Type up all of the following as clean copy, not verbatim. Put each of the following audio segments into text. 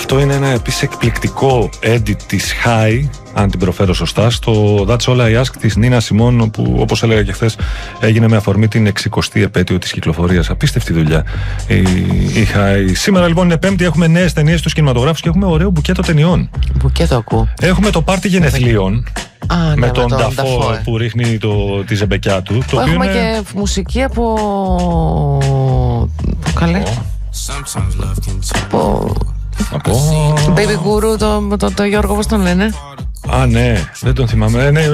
Αυτό είναι ένα επίσης εκπληκτικό edit της High, αν την προφέρω σωστά, στο That's All I Ask της Νίνα Σιμών, που όπως έλεγα και χθες έγινε με αφορμή την 60η επέτειο της κυκλοφορίας. Απίστευτη δουλειά η High. Σήμερα λοιπόν είναι Πέμπτη, έχουμε νέες ταινίες στους κινηματογράφους και έχουμε ωραίο μπουκέτο ταινιών. Μπουκέτο ακούω. Έχουμε το πάρτι γενεθλίων. Με τον Νταφό που ρίχνει τη ζεμπεκιά του. Το έχουμε είναι... και μουσική από. Καλέ. Από. Baby Guru, το Γιώργο, πώς τον λένε? Α, ναι, δεν τον θυμάμαι. Ναι,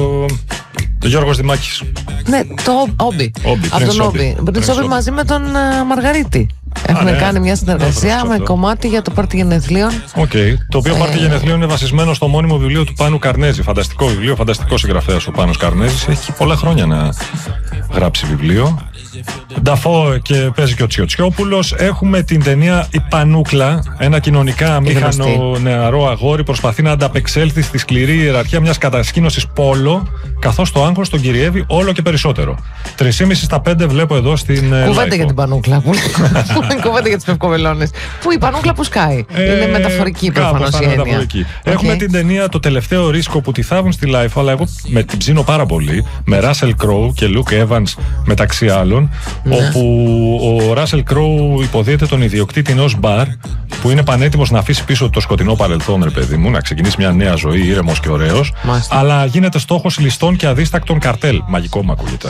το Γιώργος Δημάκης. Ναι, το Όμπι. Από τον Όμπι. Μαζί με τον Μαργαρίτη. Έχουν κάνει μια συνεργασία με κομμάτι για το πάρτι γενεθλίων. Το οποίο πάρτι γενεθλίων είναι βασισμένο στο μόνιμο βιβλίο του Πάνου Καρνέζη. Φανταστικό βιβλίο, φανταστικό συγγραφέας ο Πάνος Καρνέζης. Έχει πολλά χρόνια να γράψει βιβλίο. Νταφό και παίζει και ο Τσιοτσιόπουλος. Έχουμε την ταινία Η Πανούκλα. Ένα κοινωνικά αμήχανο νεαρό αγόρι προσπαθεί να ανταπεξέλθει στη σκληρή ιεραρχία μιας κατασκήνωσης πόλο, καθώς το άγχος τον κυριεύει όλο και περισσότερο. 3,5 στα 5 βλέπω εδώ στην. Κουβέντα για την Πανούκλα. Κουβέντα για τις πευκοβελώνες. Που η Πανούκλα που σκάει. Είναι μεταφορική προφανώς η έννοια. Έχουμε την ταινία Το Τελευταίο Ρίσκο που τη θάβουν στη Life, αλλά εγώ με την ψήνω πάρα πολύ. Με Russell Crowe και Luke Evans μεταξύ άλλων. Όπου ο Russell Crowe υποδίεται τον ιδιοκτήτη ενός μπαρ που είναι πανέτοιμος να αφήσει πίσω το σκοτεινό παρελθόν, ρε παιδί μου, να ξεκινήσει μια νέα ζωή, ήρεμος και ωραίος. Αλλά γίνεται στόχος ληστών και αδίστακτων καρτέλ. Μαγικό μου ακούγεται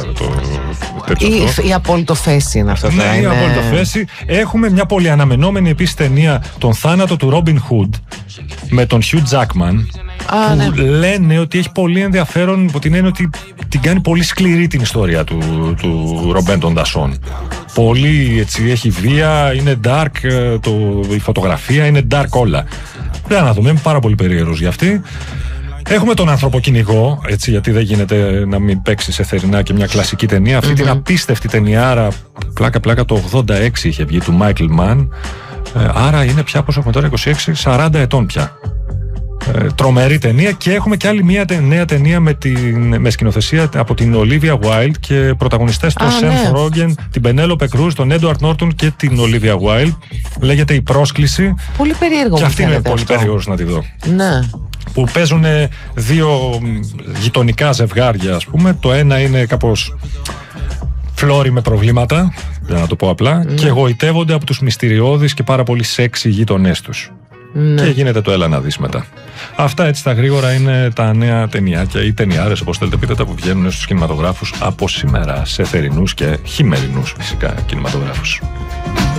η απόλυτο θέση είναι αυτό. Ναι, η απόλυτο θέση. Έχουμε μια πολύ αναμενόμενη επίσης ταινία, Τον θάνατο του Robin Hood, με τον Hugh Jackman. Που λένε ότι έχει πολύ ενδιαφέρον, που την έννοια ότι την κάνει πολύ σκληρή την ιστορία του Ρομπέν των Δασών. Πολύ έτσι, έχει βία, είναι dark, η φωτογραφία είναι dark όλα. Πρέπει να δούμε, είμαι πάρα πολύ περίεργος για αυτή. Έχουμε τον Ανθρωποκυνηγό, έτσι, γιατί δεν γίνεται να μην παίξει σε θερινά και μια κλασική ταινία. Αυτή την απίστευτη ταινιάρα, πλάκα το 86 είχε βγει, του Μάικλ Μαν. Άρα είναι πια, πώς έχουμε τώρα, 26-40 ετών πια. Τρομερή ταινία. Και έχουμε και άλλη μια νέα ταινία με σκηνοθεσία από την Olivia Wilde και πρωταγωνιστές τον Seth Rogen, την Penelope Cruz, τον Edward Norton και την Olivia Wilde. Λέγεται Η Πρόσκληση. Πολύ περίεργο. Και αυτή είναι πολύ περίεργος να τη δω. Ναι. Που παίζουν δύο γειτονικά ζευγάρια, ας πούμε. Το ένα είναι κάπως φλόρι με προβλήματα, για να το πω απλά, και εγωιτεύονται από τους μυστηριώδεις και πάρα πολύ σεξι γείτονές τους. Και γίνεται το έλα να δεις μετά. Αυτά έτσι τα γρήγορα είναι τα νέα ταινιάκια ή ταινιάρες, όπως θέλετε πείτε τα, που βγαίνουν στους κινηματογράφους από σήμερα, σε θερινούς και χειμερινούς φυσικά κινηματογράφους.